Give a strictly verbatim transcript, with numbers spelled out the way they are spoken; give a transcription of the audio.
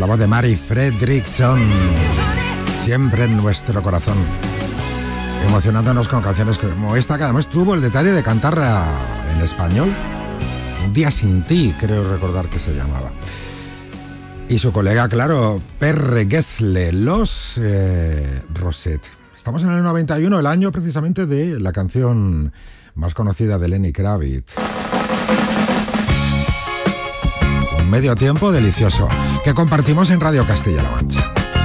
la voz de Mary Fredriksson, siempre en nuestro corazón, emocionándonos con canciones como esta, que además tuvo el detalle de cantarla en español. Un día sin ti, creo recordar que se llamaba. Y su colega, claro, Per Gessle, Los eh, Rosette. Estamos en el noventa y uno, el año precisamente de la canción más conocida de Lenny Kravitz. Un medio tiempo delicioso que compartimos en Radio Castilla-La Mancha.